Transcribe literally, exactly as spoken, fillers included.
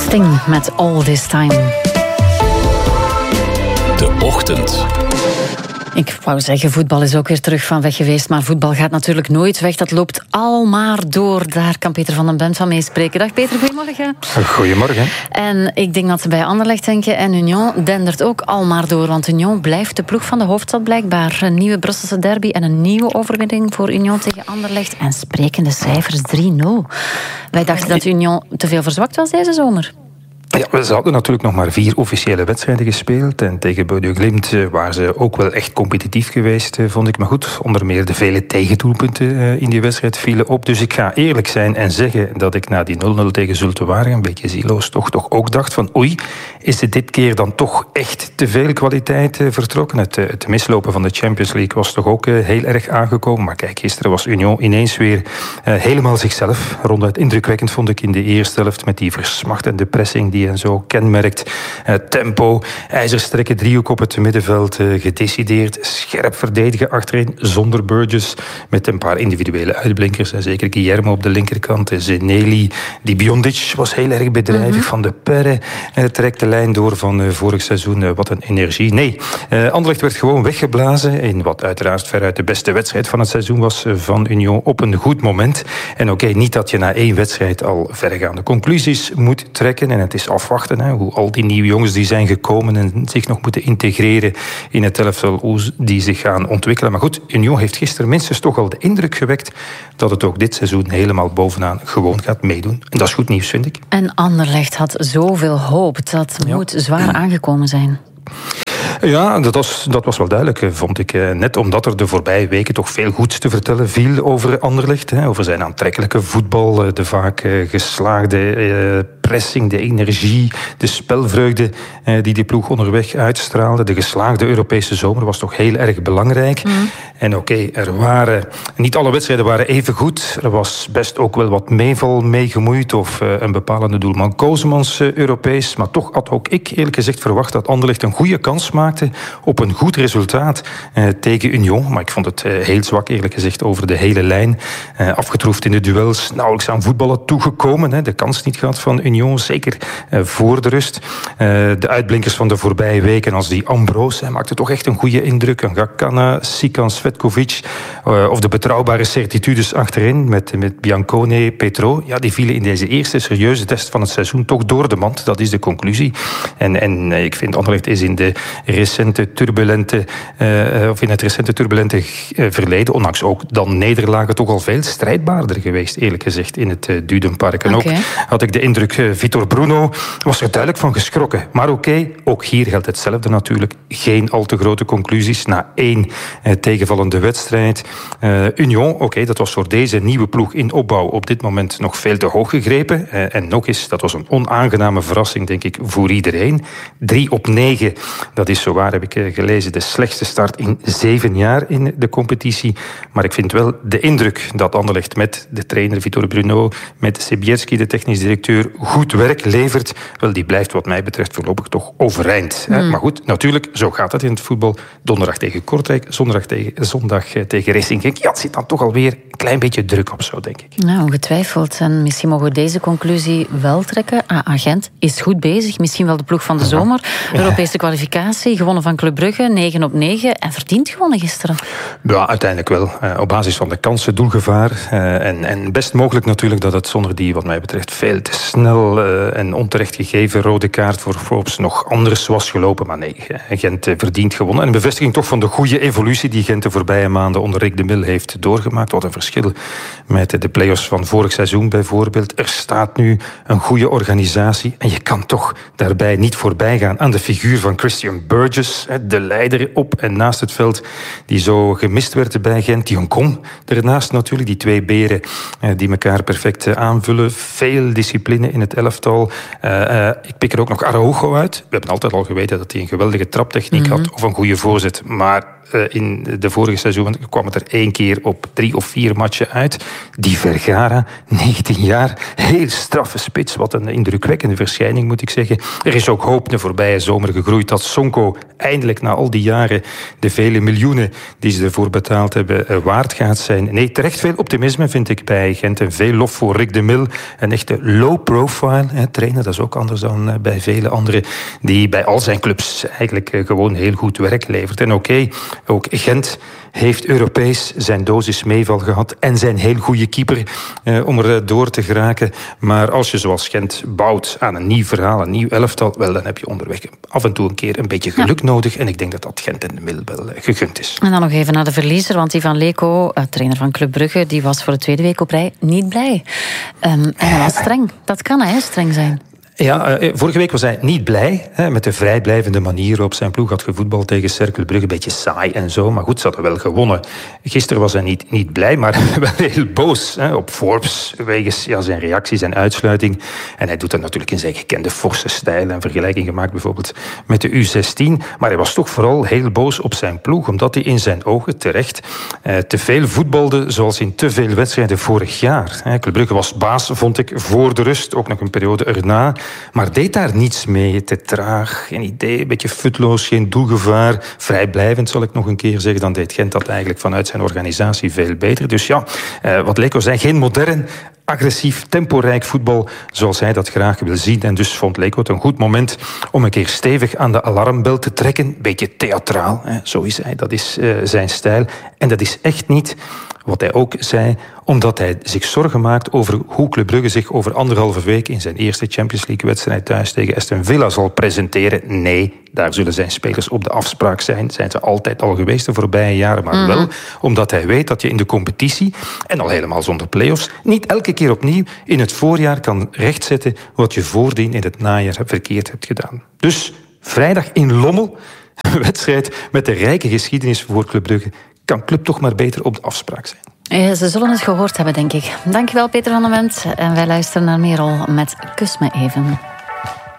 Sting met All This Time. De Ochtend. Ik wou zeggen, voetbal is ook weer terug van weg geweest, maar voetbal gaat natuurlijk nooit weg. Dat loopt al maar door. Daar kan Peter van den Bent van meespreken. Dag Peter, goedemorgen. Goedemorgen. En ik denk dat ze bij Anderlecht denken en Union dendert ook al maar door, want Union blijft de ploeg van de hoofdstad blijkbaar. Een nieuwe Brusselse derby en een nieuwe overwinning voor Union tegen Anderlecht en sprekende cijfers drie nul. Wij dachten dat Union te veel verzwakt was deze zomer. Ja, ze hadden natuurlijk nog maar vier officiële wedstrijden gespeeld. En tegen Bodø Glimt waren ze ook wel echt competitief geweest, vond ik. Maar goed, onder meer de vele tegendoelpunten in die wedstrijd vielen op. Dus ik ga eerlijk zijn en zeggen dat ik na die nul nul tegen Zulte Waregem, een beetje zieloos toch, toch ook dacht van oei, is er dit keer dan toch echt te veel kwaliteit vertrokken? Het, het mislopen van de Champions League was toch ook heel erg aangekomen. Maar kijk, gisteren was Union ineens weer helemaal zichzelf. Ronduit indrukwekkend vond ik in de eerste helft met die versmachtende pressing die en zo kenmerkt. Uh, tempo, ijzersterke driehoek op het middenveld, uh, gedecideerd, scherp verdedigen achterin, zonder Burgess, met een paar individuele uitblinkers. En zeker Guillermo op de linkerkant, Zeneli, die Biondic was heel erg bedrijvig. Mm-hmm. Van de Perre uh, trekt de lijn door van uh, vorig seizoen. Uh, wat een energie. Nee, uh, Anderlecht werd gewoon weggeblazen in wat uiteraard veruit de beste wedstrijd van het seizoen was uh, van Union op een goed moment. En oké, okay, niet dat je na één wedstrijd al verregaande conclusies moet trekken. En het is afwachten, hè, hoe al die nieuwe jongens die zijn gekomen en zich nog moeten integreren in het elftal, hoe die zich gaan ontwikkelen. Maar goed, Union heeft gisteren minstens toch al de indruk gewekt dat het ook dit seizoen helemaal bovenaan gewoon gaat meedoen. En dat is goed nieuws, vind ik. En Anderlecht had zoveel hoop. Dat ja. moet zwaar aangekomen zijn. Ja, dat was, dat was wel duidelijk, vond ik. Net omdat er de voorbije weken toch veel goeds te vertellen viel over Anderlecht. Over zijn aantrekkelijke voetbal, de vaak geslaagde pressing, de energie, de spelvreugde die die ploeg onderweg uitstraalde. De geslaagde Europese zomer was toch heel erg belangrijk. Mm. En oké, okay, er waren... Niet alle wedstrijden waren even goed. Er was best ook wel wat meeval meegemoeid of een bepalende doelman Kozemans Europees. Maar toch had ook ik eerlijk gezegd verwacht dat Anderlecht een goede kans maakte op een goed resultaat eh, tegen Union. Maar ik vond het eh, heel zwak, eerlijk gezegd, over de hele lijn. Eh, afgetroefd in de duels, nauwelijks aan voetballen toegekomen. Hè. De kans niet gehad van Union, zeker eh, voor de rust. Uh, de uitblinkers van de voorbije weken, als die Ambroos, hij maakte toch echt een goede indruk. Een Gakana, Sikan, Svetkovic, uh, of de betrouwbare certitudes achterin met, met Biancone, Petro. Ja, die vielen in deze eerste serieuze test van het seizoen toch door de mand. Dat is de conclusie. En, en ik vind Anderlecht is in de recente turbulente, uh, of in het recente turbulente uh, verleden, ondanks ook dan nederlagen, toch al veel strijdbaarder geweest, eerlijk gezegd, in het uh, Dudenpark. En okay. ook had ik de indruk, uh, Vitor Bruno was er duidelijk van geschrokken. Maar oké, okay, ook hier geldt hetzelfde natuurlijk. Geen al te grote conclusies na één uh, tegenvallende wedstrijd. Uh, Union, oké, okay, dat was voor deze nieuwe ploeg in opbouw op dit moment nog veel te hoog gegrepen. Uh, en nog eens, dat was een onaangename verrassing, denk ik, voor iedereen. Drie op negen, dat is zowaar, heb ik gelezen, de slechtste start in zeven jaar in de competitie. Maar ik vind wel de indruk dat Anderlecht met de trainer Vitor Bruno, met Sebierski, de technisch directeur, goed werk levert. Wel, die blijft wat mij betreft voorlopig toch overeind. Mm. Maar goed, natuurlijk, zo gaat het in het voetbal. Donderdag tegen Kortrijk, zondag tegen, zondag tegen Racing Genk. Ja, het zit dan toch alweer een klein beetje druk op zo, denk ik. Nou, ongetwijfeld. En misschien mogen we deze conclusie wel trekken. Ah, Gent is goed bezig. Misschien wel de ploeg van de zomer. Europese kwalificatie, gewonnen van Club Brugge, negen op negen. En verdient gewonnen gisteren. Ja, uiteindelijk wel. Uh, op basis van de kansen, doelgevaar. Uh, en, en best mogelijk natuurlijk dat het zonder die, wat mij betreft, veel te snel uh, en onterecht gegeven rode kaart voor Forbes nog anders was gelopen. Maar nee, Gent uh, verdient gewonnen. En een bevestiging toch van de goede evolutie die Gent de voorbije maanden onder Rick de Mil heeft doorgemaakt. Wat een verschil met de play-offs van vorig seizoen bijvoorbeeld. Er staat nu een goede organisatie. En je kan toch daarbij niet voorbij gaan aan de figuur van Christian Burgess, de leider op en naast het veld, die zo gemist werd bij Gent. Die Kom daarnaast natuurlijk, die twee beren die elkaar perfect aanvullen. Veel discipline in het elftal. Uh, uh, ik pik er ook nog Araujo uit. We hebben altijd al geweten dat hij een geweldige traptechniek mm-hmm. had, of een goede voorzet. Maar uh, in de vorige seizoen kwam het er één keer op drie of vier matchen uit. Die Vergara, negentien jaar, heel straffe spits. Wat een indrukwekkende verschijning, moet ik zeggen. Er is ook hoop de voorbije zomer gegroeid dat Sonko eindelijk na al die jaren de vele miljoenen die ze ervoor betaald hebben waard gaat zijn. Nee, terecht veel optimisme vind ik bij Gent en veel lof voor Rick de Mil. Een echte low profile hè, trainer, dat is ook anders dan bij vele anderen, die bij al zijn clubs eigenlijk gewoon heel goed werk levert. En oké, okay, ook Gent heeft Europees zijn dosis meeval gehad en zijn heel goede keeper eh, om er door te geraken. Maar als je zoals Gent bouwt aan een nieuw verhaal, een nieuw elftal, wel, dan heb je onderweg af en toe een keer een beetje geluk ja. nodig. En ik denk dat dat Gent en de Mil wel gegund is. En dan nog even naar de verliezer, want Ivan Leko, trainer van Club Brugge, die was voor de tweede week op rij niet blij. Um, en hij was streng. Dat kan hè, streng zijn. Ja, vorige week was hij niet blij hè, met de vrijblijvende manier waarop zijn ploeg had gevoetbald tegen Cercle Brugge. Een beetje saai en zo, maar goed, ze hadden wel gewonnen. Gisteren was hij niet, niet blij, maar wel heel boos hè, op Forbes wegens ja, zijn reacties en uitsluiting. En hij doet dat natuurlijk in zijn gekende forse stijl en vergelijking gemaakt bijvoorbeeld met de U zestien. Maar hij was toch vooral heel boos op zijn ploeg, omdat hij in zijn ogen terecht eh, te veel voetbalde zoals in te veel wedstrijden vorig jaar. Hè. Club Brugge was baas, vond ik, voor de rust, ook nog een periode erna. Maar deed daar niets mee. Te traag, geen idee, een beetje futloos, geen doelgevaar. Vrijblijvend, zal ik nog een keer zeggen. Dan deed Gent dat eigenlijk vanuit zijn organisatie veel beter. Dus ja, eh, wat Leko zei, geen modern, agressief, temporijk voetbal zoals hij dat graag wil zien. En dus vond Leko het een goed moment om een keer stevig aan de alarmbel te trekken. Beetje theatraal, hè. Zo is hij. Dat is uh, zijn stijl. En dat is echt niet wat hij ook zei, omdat hij zich zorgen maakt over hoe Club Brugge zich over anderhalve week in zijn eerste Champions League-wedstrijd thuis tegen Aston Villa zal presenteren. Nee, daar zullen zijn spelers op de afspraak zijn. Zijn ze altijd al geweest de voorbije jaren, maar mm-hmm. wel omdat hij weet dat je in de competitie, en al helemaal zonder play-offs, niet elke keer opnieuw in het voorjaar kan rechtzetten wat je voordien in het najaar verkeerd hebt gedaan. Dus vrijdag in Lommel, een wedstrijd met de rijke geschiedenis voor Club Brugge, kan club toch maar beter op de afspraak zijn. Ja, ze zullen het gehoord hebben, denk ik. Dankjewel, Peter van den Wendt. En wij luisteren naar Merel met Kus me even.